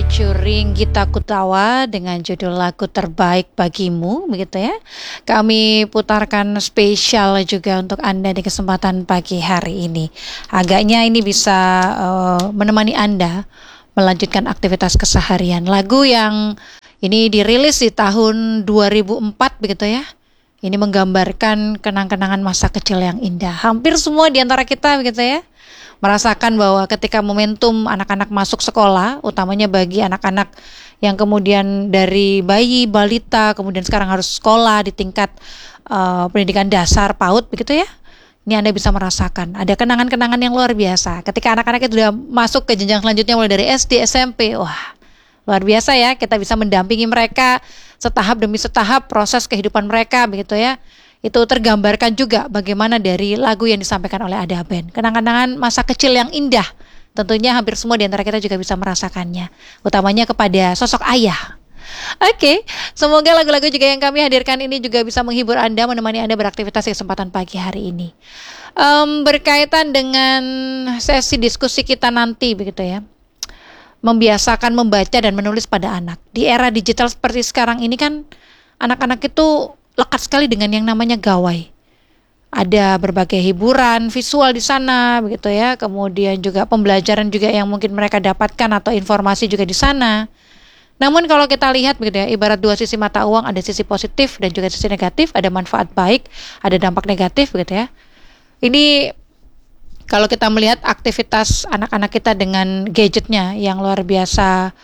featuring Gita Kutawa dengan judul lagu terbaik bagimu, begitu ya. Kami putarkan spesial juga untuk Anda di kesempatan pagi hari ini. Agaknya ini bisa menemani Anda melanjutkan aktivitas keseharian. Lagu yang ini dirilis di tahun 2004 begitu ya. Ini menggambarkan kenang-kenangan masa kecil yang indah. Hampir semua di antara kita begitu ya merasakan bahwa ketika momentum anak-anak masuk sekolah, utamanya bagi anak-anak yang kemudian dari bayi, balita, kemudian sekarang harus sekolah di tingkat pendidikan dasar PAUD begitu ya. Ini Anda bisa merasakan ada kenangan-kenangan yang luar biasa. Ketika anak-anak itu sudah masuk ke jenjang selanjutnya mulai dari SD, SMP, wah luar biasa ya. Kita bisa mendampingi mereka setahap demi setahap proses kehidupan mereka begitu ya. Itu tergambarkan juga bagaimana dari lagu yang disampaikan oleh Ada Band. Kenang-kenangan masa kecil yang indah. Tentunya hampir semua di antara kita juga bisa merasakannya. Utamanya kepada sosok ayah. Oke, semoga lagu-lagu juga yang kami hadirkan ini juga bisa menghibur Anda, menemani Anda beraktivitas di kesempatan pagi hari ini. Berkaitan dengan sesi diskusi kita nanti begitu ya. Membiasakan membaca dan menulis pada anak. Di era digital seperti sekarang ini kan anak-anak itu lekat sekali dengan yang namanya gawai. Ada berbagai hiburan visual di sana begitu ya. Kemudian juga pembelajaran juga yang mungkin mereka dapatkan atau informasi juga di sana. Namun kalau kita lihat begitu ya, ibarat dua sisi mata uang, ada sisi positif dan juga sisi negatif, ada manfaat baik, ada dampak negatif begitu ya. Ini kalau kita melihat aktivitas anak-anak kita dengan gadgetnya yang luar biasa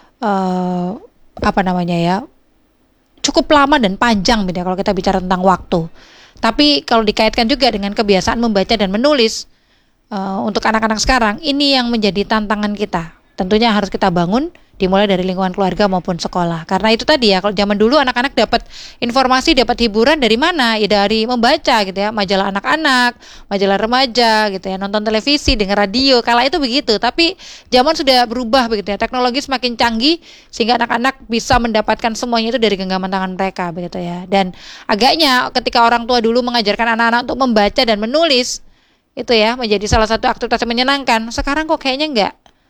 cukup lama dan panjang gitu ya, kalau kita bicara tentang waktu. Tapi kalau dikaitkan juga dengan kebiasaan membaca dan menulis untuk anak-anak sekarang, ini yang menjadi tantangan kita. Tentunya harus kita bangun dimulai dari lingkungan keluarga maupun sekolah. Karena itu tadi ya, kalau zaman dulu anak-anak dapat informasi, dapat hiburan dari mana? Ya dari membaca gitu ya, majalah anak-anak, majalah remaja gitu ya, nonton televisi, dengar radio. Kala itu begitu, tapi zaman sudah berubah begitu ya. Teknologi semakin canggih sehingga anak-anak bisa mendapatkan semuanya itu dari genggaman tangan mereka begitu ya. Dan agaknya ketika orang tua dulu mengajarkan anak-anak untuk membaca dan menulis itu ya menjadi salah satu aktivitas yang menyenangkan. Sekarang kok kayaknya enggak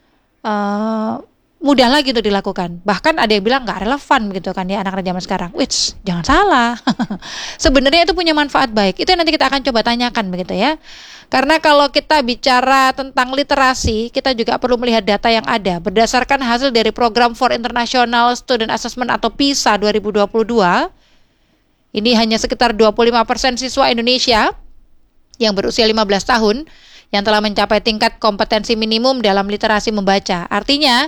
mudah lagi untuk dilakukan. Bahkan ada yang bilang nggak relevan gitu kan ya anak-anak zaman sekarang. Which jangan salah. Sebenarnya itu punya manfaat baik. Itu nanti kita akan coba tanyakan begitu ya. Karena kalau kita bicara tentang literasi, kita juga perlu melihat data yang ada. Berdasarkan hasil dari program for International Student Assessment atau PISA 2022, ini hanya sekitar 25% siswa Indonesia yang berusia 15 tahun yang telah mencapai tingkat kompetensi minimum dalam literasi membaca. Artinya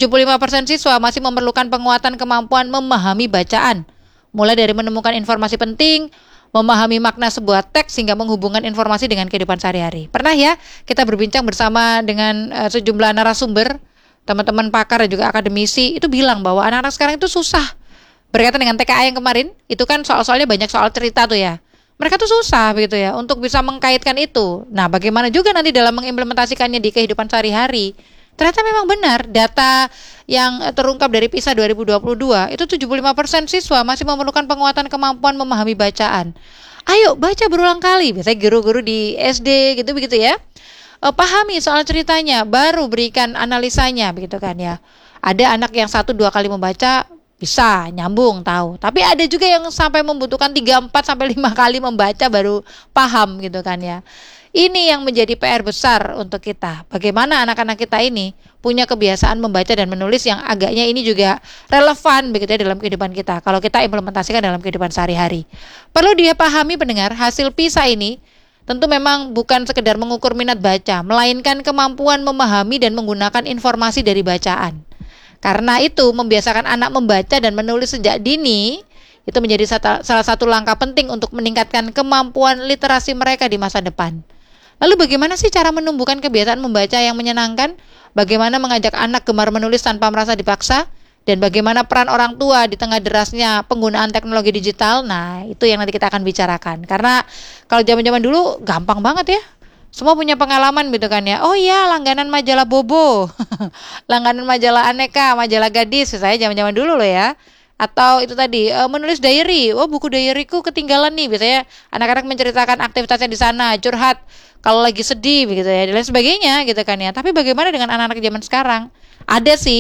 75% siswa masih memerlukan penguatan kemampuan memahami bacaan, mulai dari menemukan informasi penting, memahami makna sebuah teks, hingga menghubungkan informasi dengan kehidupan sehari-hari. Pernah ya kita berbincang bersama dengan sejumlah narasumber, teman-teman pakar dan juga akademisi, itu bilang bahwa anak-anak sekarang itu susah. Berkaitan dengan TKA yang kemarin, itu kan soal-soalnya banyak soal cerita tuh ya. Mereka tuh susah begitu ya untuk bisa mengkaitkan itu. Nah, bagaimana juga nanti dalam mengimplementasikannya di kehidupan sehari-hari? Ternyata memang benar, data yang terungkap dari PISA 2022, itu 75% siswa masih memerlukan penguatan kemampuan memahami bacaan. Ayo baca berulang kali, biasanya guru-guru di SD gitu-begitu ya. Pahami soal ceritanya, baru berikan analisanya begitu kan ya. Ada anak yang 1-2 kali membaca, bisa nyambung tahu. Tapi ada juga yang sampai membutuhkan 3-4-5 kali membaca baru paham gitu kan ya. Ini yang menjadi PR besar untuk kita. Bagaimana anak-anak kita ini punya kebiasaan membaca dan menulis yang agaknya ini juga relevan begitu ya dalam kehidupan kita. Kalau kita implementasikan dalam kehidupan sehari-hari. Perlu dia pahami pendengar, hasil PISA ini tentu memang bukan sekedar mengukur minat baca, melainkan kemampuan memahami dan menggunakan informasi dari bacaan. Karena itu membiasakan anak membaca dan menulis sejak dini itu menjadi salah satu langkah penting untuk meningkatkan kemampuan literasi mereka di masa depan. Lalu bagaimana sih cara menumbuhkan kebiasaan membaca yang menyenangkan? Bagaimana mengajak anak gemar menulis tanpa merasa dipaksa? Dan bagaimana peran orang tua di tengah derasnya penggunaan teknologi digital? Nah, itu yang nanti kita akan bicarakan. Karena kalau zaman-zaman dulu gampang banget ya. Semua punya pengalaman gitu kan ya. Oh iya, langganan majalah Bobo. Langganan majalah Aneka, majalah Gadis. Saya zaman-zaman dulu loh ya. Atau itu tadi menulis diary. Oh, buku diaryku ketinggalan nih. Biasanya anak-anak menceritakan aktivitasnya di sana, curhat kalau lagi sedih begitu ya, dan lain sebagainya gitu kan ya. Tapi bagaimana dengan anak-anak zaman sekarang? Ada sih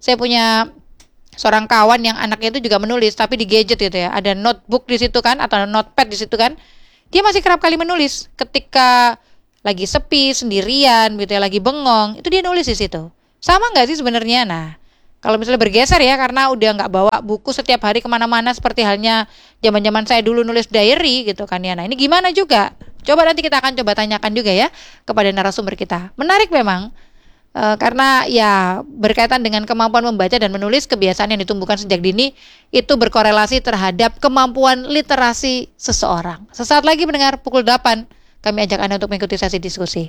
Saya punya seorang kawan yang anaknya itu juga menulis, tapi di gadget gitu ya. Ada notebook di situ kan, atau notepad di situ kan. Dia masih kerap kali menulis ketika lagi sepi, sendirian gitu ya, lagi bengong, itu dia nulis di situ. Sama nggak sih sebenarnya? Nah, kalau misalnya bergeser ya, karena udah nggak bawa buku setiap hari kemana-mana seperti halnya zaman-zaman saya dulu nulis diary gitu kan ya. Nah, ini gimana juga? Coba nanti kita akan coba tanyakan juga ya kepada narasumber kita. Menarik memang, karena ya berkaitan dengan kemampuan membaca dan menulis, kebiasaan yang ditumbuhkan sejak dini itu berkorelasi terhadap kemampuan literasi seseorang. Sesaat lagi mendengar pukul 8, kami ajak Anda untuk mengikuti sesi diskusi.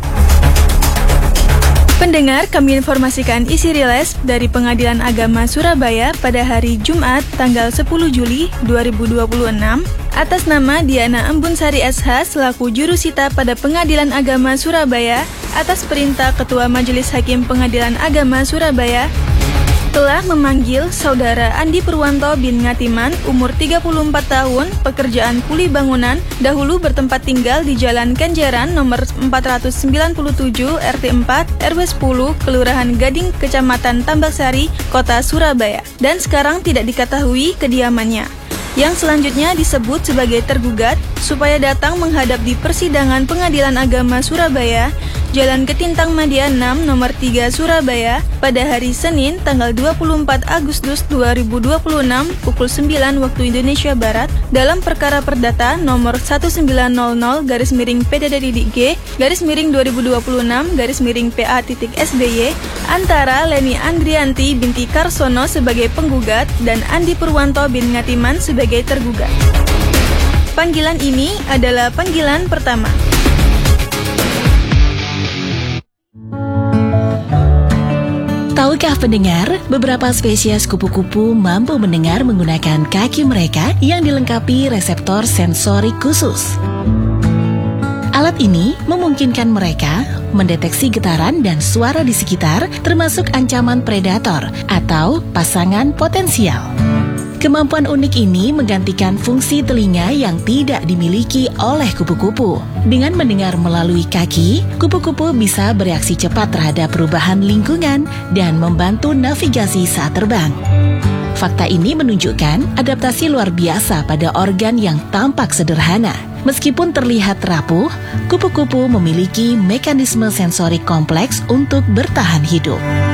Pendengar, kami informasikan isi rilis dari Pengadilan Agama Surabaya pada hari Jumat tanggal 10 Juli 2026 atas nama Diana Embunsari SH selaku jurusita pada Pengadilan Agama Surabaya atas perintah Ketua Majelis Hakim Pengadilan Agama Surabaya telah memanggil Saudara Andi Purwanto bin Ngatiman, umur 34 tahun, pekerjaan kuli bangunan, dahulu bertempat tinggal di Jalan Kenjeran nomor 497 RT 4 RW 10 Kelurahan Gading, Kecamatan Tambaksari, Kota Surabaya, dan sekarang tidak diketahui kediamannya. Yang selanjutnya disebut sebagai tergugat supaya datang menghadap di persidangan Pengadilan Agama Surabaya, Jalan Ketintang Madia 6 nomor 3 Surabaya pada hari Senin tanggal 24 Agustus 2026 pukul 9 waktu Indonesia Barat dalam perkara perdata nomor 1900-PDDG-2026-PA.SBY antara Leni Andrianti binti Karsono sebagai penggugat dan Andi Purwanto bin Ngatiman sebagai tergugat. Panggilan ini adalah panggilan pertama. Tahukah pendengar, beberapa spesies kupu-kupu mampu mendengar menggunakan kaki mereka yang dilengkapi reseptor sensorik khusus. Alat ini memungkinkan mereka mendeteksi getaran dan suara di sekitar, termasuk ancaman predator atau pasangan potensial. Kemampuan unik ini menggantikan fungsi telinga yang tidak dimiliki oleh kupu-kupu. Dengan mendengar melalui kaki, kupu-kupu bisa bereaksi cepat terhadap perubahan lingkungan dan membantu navigasi saat terbang. Fakta ini menunjukkan adaptasi luar biasa pada organ yang tampak sederhana. Meskipun terlihat rapuh, kupu-kupu memiliki mekanisme sensorik kompleks untuk bertahan hidup.